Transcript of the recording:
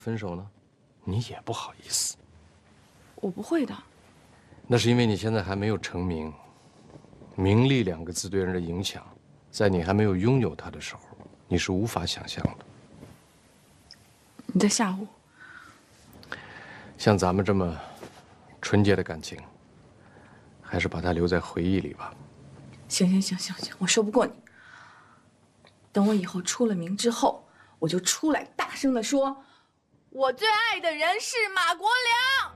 分手呢，你也不好意思。 我不会的。 那是因为你现在还没有成名，名利两个字对人的影响，在你还没有拥有它的时候，你是无法想象的。 你在吓我？ 像咱们这么纯洁的感情，还是把它留在回忆里吧。 行，我说不过你。等我以后出了名之后，我就出来大声地说，我最爱的人是马国良。